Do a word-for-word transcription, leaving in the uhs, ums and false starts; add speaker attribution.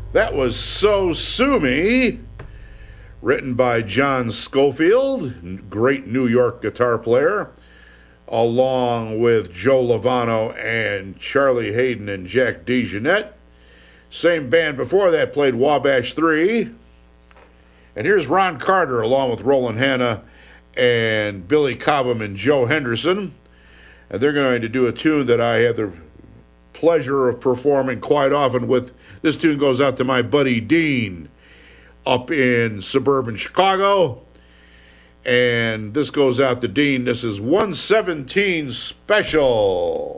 Speaker 1: That was So Sue Me, written by John Scofield, great New York guitar player, along with Joe Lovano and Charlie Hayden and Jack DeJohnette. Same band before that played Wabash three. And here's Ron Carter along with Roland Hanna and Billy Cobham and Joe Henderson. And they're going to do a tune that I have the pleasure of performing quite often with. This tune goes out to my buddy Dean up in suburban Chicago. And this goes out to Dean. This is one seventeen Special.